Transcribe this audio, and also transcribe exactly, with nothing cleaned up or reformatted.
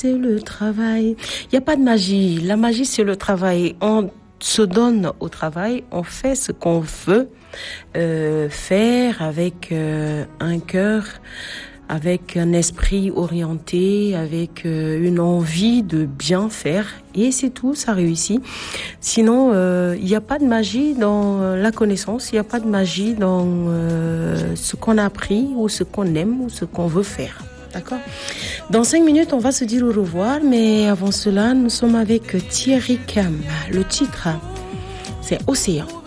C'est le travail. Il n'y a pas de magie. La magie, c'est le travail. On se donne au travail, on fait ce qu'on veut euh, faire avec euh, un cœur, avec un esprit orienté, avec euh, une envie de bien faire. Et c'est tout, ça réussit. Sinon, il euh, n'y a pas de magie dans la connaissance, il n'y a pas de magie dans euh, ce qu'on a appris ou ce qu'on aime ou ce qu'on veut faire. D'accord ? Dans cinq minutes, on va se dire au revoir, mais avant cela, nous sommes avec Thierry Cam. Le titre, c'est Océan.